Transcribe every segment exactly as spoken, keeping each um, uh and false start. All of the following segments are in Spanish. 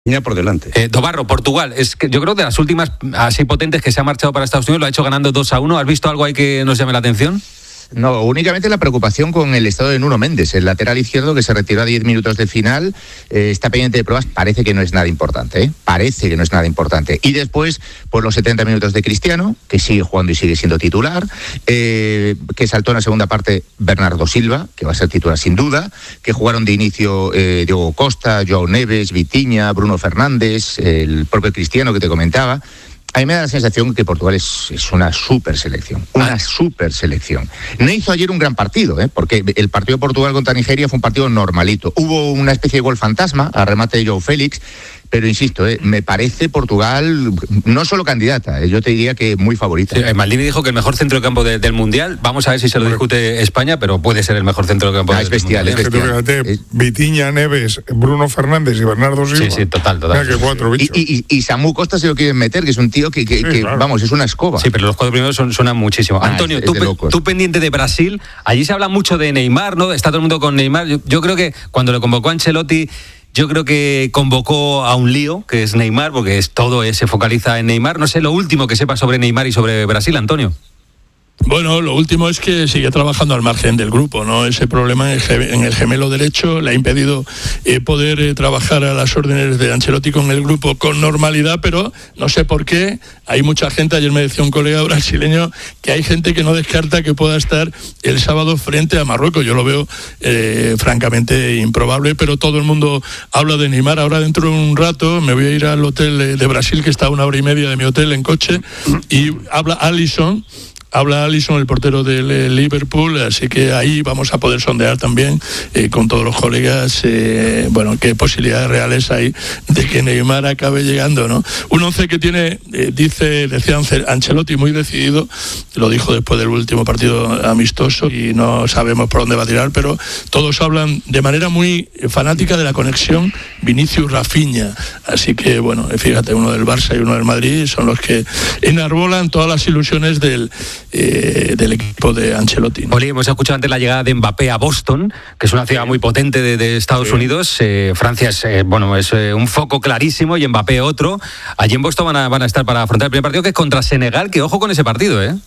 por delante. Eh, Dobarro, Portugal, es que yo creo que de las últimas así potentes que se ha marchado para Estados Unidos lo ha hecho ganando dos a uno. ¿Has visto algo ahí que nos llame la atención? No, únicamente la preocupación con el estado de Nuno Méndez, el lateral izquierdo que se retiró a diez minutos del final, eh, está pendiente de pruebas, parece que no es nada importante, ¿eh? parece que no es nada importante. Y después, por los setenta minutos de Cristiano, que sigue jugando y sigue siendo titular, eh, que saltó en la segunda parte Bernardo Silva, que va a ser titular sin duda, que jugaron de inicio eh, Diego Costa, Joao Neves, Vitinha, Bruno Fernández, el propio Cristiano que te comentaba. A mí me da la sensación que Portugal es, es una super selección, una super selección. No hizo ayer un gran partido, ¿eh? porque el partido de Portugal contra Nigeria fue un partido normalito. Hubo una especie de gol fantasma a remate de Joao Félix, pero insisto, ¿eh? me parece Portugal no solo candidata, ¿eh? yo te diría que muy favorita. Sí, Maldini dijo que el mejor centro de campo de, del Mundial, vamos a ver si se lo discute España, pero puede ser el mejor centro de campo ah, del, es bestial, del Mundial. Es bestial. Fíjate, Vitinha, Neves, Bruno Fernández y Bernardo Silva. Sí, sí, total, total. Mira que cuatro bichos. Y, y, y Samu Costa se lo quieren meter, que es un tío que, que, sí, que claro. vamos, es una escoba. Sí, pero los cuatro primeros son, suenan muchísimo. Ah, Antonio, es, es tú, tú pendiente de Brasil, allí se habla mucho de Neymar, ¿no? Está todo el mundo con Neymar. Yo, yo creo que cuando le convocó a Ancelotti, yo creo que convocó a un lío, que es Neymar, porque es, todo es, se focaliza en Neymar. No sé lo último que sepa sobre Neymar y sobre Brasil, Antonio. Bueno, lo último es que sigue trabajando al margen del grupo, ¿no? Ese problema en el gemelo derecho le ha impedido eh, poder eh, trabajar a las órdenes de Ancelotti con el grupo con normalidad, pero no sé por qué. Hay mucha gente, ayer me decía un colega brasileño, que hay gente que no descarta que pueda estar el sábado frente a Marruecos. Yo lo veo eh, francamente improbable, pero todo el mundo habla de Neymar. Ahora dentro de un rato me voy a ir al hotel de Brasil, que está a una hora y media de mi hotel en coche, y habla Alisson. Habla Alisson, el portero del Liverpool, así que ahí vamos a poder sondear también eh, con todos los colegas, eh, bueno, qué posibilidades reales hay de que Neymar acabe llegando, ¿no? Un once que tiene, eh, dice, decía Ancelotti, muy decidido, lo dijo después del último partido amistoso y no sabemos por dónde va a tirar, pero todos hablan de manera muy fanática de la conexión Vinicius-Rafinha, así que, bueno, fíjate, uno del Barça y uno del Madrid son los que enarbolan todas las ilusiones del Eh, del equipo de Ancelotti, ¿no? Oli, hemos escuchado antes la llegada de Mbappé a Boston, que es una ciudad muy potente de, de Estados sí. Unidos. Eh, Francia es, eh, bueno, es eh, un foco clarísimo y Mbappé otro. Allí en Boston van a, van a estar para afrontar el primer partido, que es contra Senegal, que ojo con ese partido, ¿eh?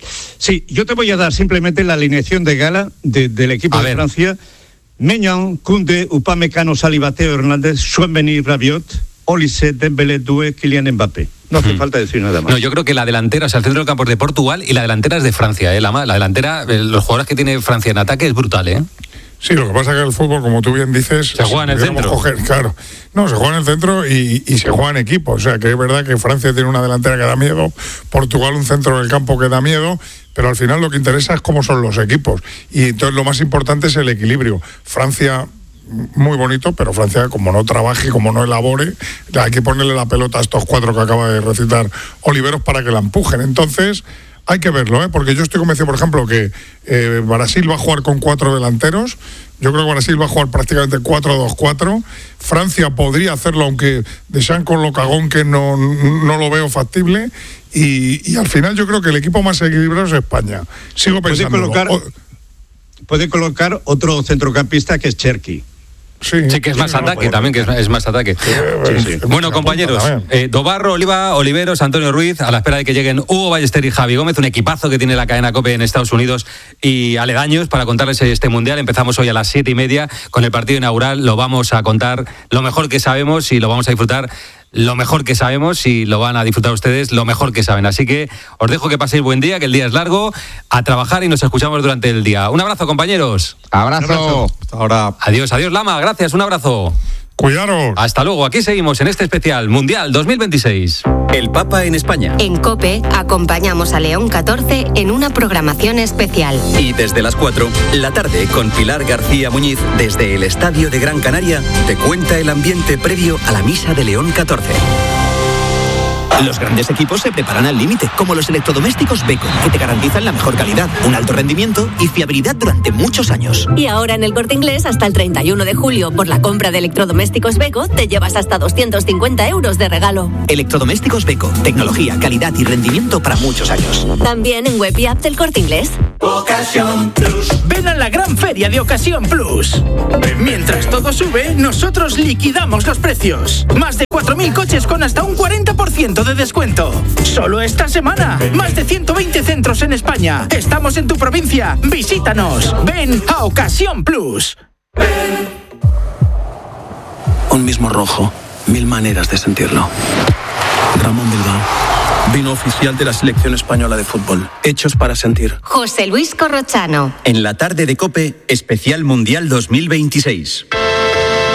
Sí, yo te voy a dar simplemente la alineación de gala de, del equipo a de ver. Francia. Maignan, Koundé, Upamecano, Salibateo, Hernández, Tchouaméni, Rabiot, Olise, Dembélé, Doué, Kylian Mbappé. No hace hmm. falta decir nada más. No, yo creo que la delantera, o sea, el centro del campo es de Portugal y la delantera es de Francia, ¿eh? La, la delantera, eh, los jugadores que tiene Francia en ataque es brutal, ¿eh? Sí, lo que pasa es que el fútbol, como tú bien dices... Se juega en el centro. Coger, claro. No, se juega en el centro y, y se juega en equipo. O sea, que es verdad que Francia tiene una delantera que da miedo, Portugal un centro del campo que da miedo, pero al final lo que interesa es cómo son los equipos. Y entonces lo más importante es el equilibrio. Francia... muy bonito, pero Francia, como no trabaje, como no elabore, hay que ponerle la pelota a estos cuatro que acaba de recitar Oliveros para que la empujen. Entonces, hay que verlo, ¿eh? Porque yo estoy convencido, por ejemplo, que eh, Brasil va a jugar con cuatro delanteros. Yo creo que Brasil va a jugar prácticamente cuatro dos cuatro. Francia podría hacerlo, aunque Deschamps con lo cagón que no, no lo veo factible. Y, y al final yo creo que el equipo más equilibrado es España. Sigo pensando. Puede colocar, o... puede colocar otro centrocampista que es Cherki. Sí, sí, que es más sí, ataque no, también, que es, es más ataque. Sí, sí, sí. Bueno, compañeros, eh, Dobarro, Oliva, Oliveros, Antonio Ruiz, a la espera de que lleguen Hugo Ballester y Javi Gómez, un equipazo que tiene la cadena COPE en Estados Unidos y aledaños para contarles este Mundial. Empezamos hoy a las siete y media con el partido inaugural, lo vamos a contar lo mejor que sabemos y lo vamos a disfrutar lo mejor que sabemos y lo van a disfrutar ustedes lo mejor que saben. Así que os dejo que paséis buen día, que el día es largo, a trabajar y nos escuchamos durante el día. Un abrazo, compañeros. Abrazo. Un abrazo. Hasta ahora. Adiós, adiós, Lama. Gracias, un abrazo. Cuidaros. Hasta luego. Aquí seguimos en este especial Mundial dos mil veintiséis. El Papa en España. En COPE acompañamos a León catorce en una programación especial. Y desde las cuatro, la tarde con Pilar García Muñiz, desde el Estadio de Gran Canaria, te cuenta el ambiente previo a la misa de León catorce. Los grandes equipos se preparan al límite, como los electrodomésticos Beko, que te garantizan la mejor calidad, un alto rendimiento y fiabilidad durante muchos años. Y ahora en el Corte Inglés, hasta el treinta y uno de julio, por la compra de electrodomésticos Beko, te llevas hasta doscientos cincuenta euros de regalo. Electrodomésticos Beko, tecnología, calidad y rendimiento para muchos años. También en web y app del Corte Inglés. Ocasión Plus. Ven a la gran feria de Ocasión Plus. Mientras todo sube, nosotros liquidamos los precios. Más de cuatro mil coches con hasta un cuarenta por ciento de descuento. Solo esta semana. Más de ciento veinte centros en España. Estamos en tu provincia. Visítanos. Ven a Ocasión Plus. Un mismo rojo. Mil maneras de sentirlo. Ramón Bilbao. Vino oficial de la selección española de fútbol. Hechos para sentir. José Luis Corrochano. En la tarde de COPE, especial Mundial dos mil veintiséis.